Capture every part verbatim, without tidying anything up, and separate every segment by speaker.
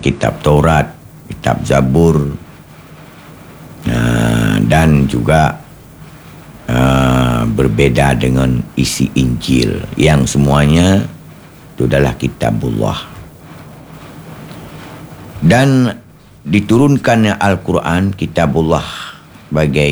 Speaker 1: kitab Taurat, kitab Zabur, uh, dan juga uh, berbeda dengan isi Injil yang semuanya itu adalah kitabullah. Dan diturunkannya Al-Quran, kitabullah, sebagai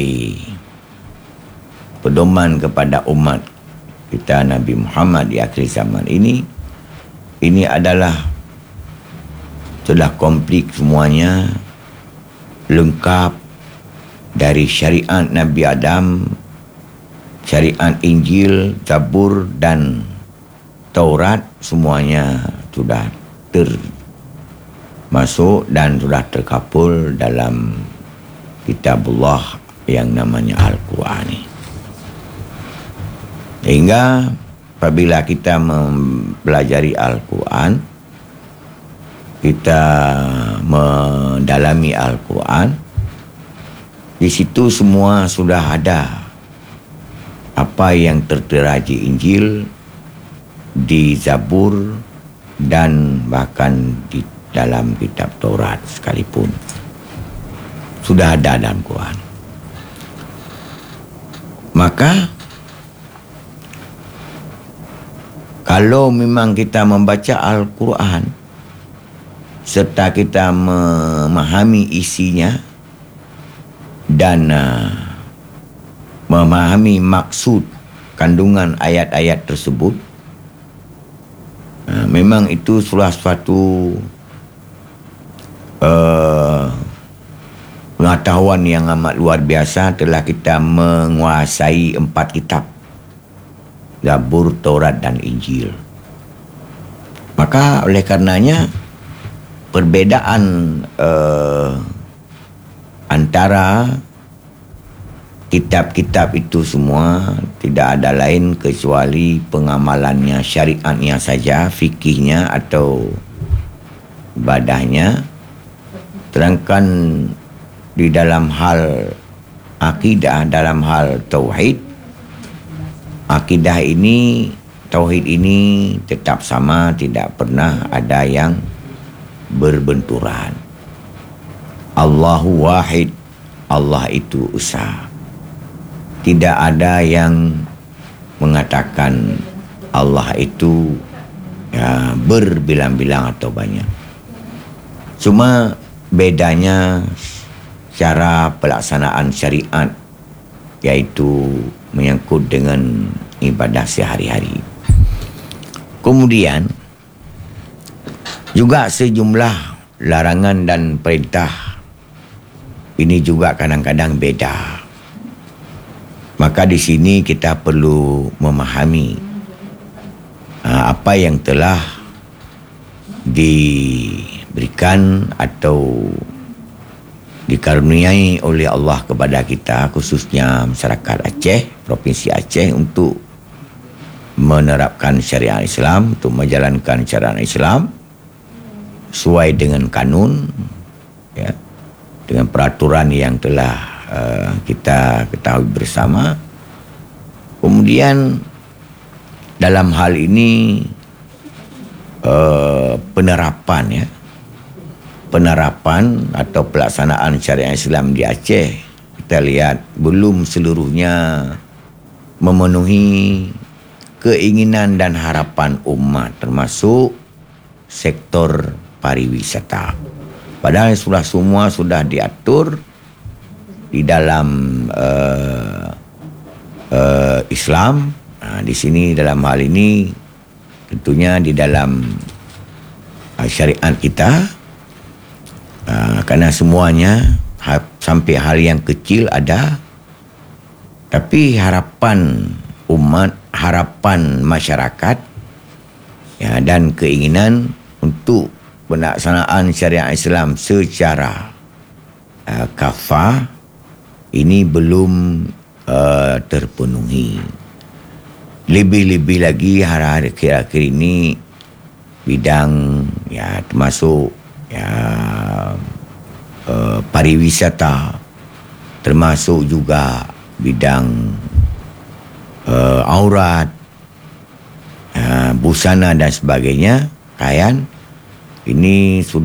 Speaker 1: pedoman kepada umat kita Nabi Muhammad di akhir zaman ini, ini adalah sudah komplit semuanya, lengkap dari syariat Nabi Adam, syariat Injil, Zabur dan Taurat, semuanya sudah termasuk dan sudah terkapul dalam kitabullah yang namanya Al-Quran ini. Sehingga apabila kita mempelajari Al-Quran, kita mendalami Al-Quran, di situ semua sudah ada apa yang tertera di Injil, di Zabur, dan bahkan di dalam kitab Taurat sekalipun. Sudah ada dalam Quran. Maka kalau memang kita membaca Al-Quran serta kita memahami isinya dan uh, memahami maksud kandungan ayat-ayat tersebut, uh, memang itu salah suatu uh, pengetahuan yang amat luar biasa. Telah kita menguasai empat kitab, Zabur, Taurat dan Injil. Maka oleh karenanya perbedaan uh, antara kitab-kitab itu semua tidak ada lain kecuali pengamalannya, syariatnya saja, fikihnya atau ibadahnya. Sedangkan di dalam hal akidah, dalam hal tauhid, akidah ini, tauhid ini tetap sama, tidak pernah ada yang berbenturan. Allahu wahid, Allah itu esa. Tidak ada yang mengatakan Allah itu ya, berbilang-bilang atau banyak. Cuma bedanya cara pelaksanaan syariat, yaitu menyangkut dengan ibadah sehari-hari. Kemudian juga sejumlah larangan dan perintah ini juga kadang-kadang beda. Maka di sini kita perlu memahami uh, apa yang telah diberikan atau dikaruniai oleh Allah kepada kita, khususnya masyarakat Aceh, Provinsi Aceh, untuk menerapkan syariat Islam, untuk menjalankan syariat Islam sesuai dengan kanun, ya, dengan peraturan yang telah uh, kita ketahui bersama. Kemudian dalam hal ini uh, penerapan, ya, penerapan atau pelaksanaan syariat Islam di Aceh, kita lihat belum seluruhnya memenuhi keinginan dan harapan umat, termasuk sektor pariwisata. Padahal sudah semua sudah diatur di dalam uh, uh, Islam. Nah, di sini dalam hal ini tentunya di dalam uh, syariat kita, uh, karena semuanya ha- sampai hal yang kecil ada, tapi harapan umat, harapan masyarakat, ya, dan keinginan untuk pelaksanaan syariat Islam secara uh, kafah ini belum uh, terpenuhi. Lebih-lebih lagi hari-hari akhir-akhir ini bidang, ya, termasuk ya uh, pariwisata, termasuk juga bidang uh, aurat, uh, busana dan sebagainya, pakaian, ini sudah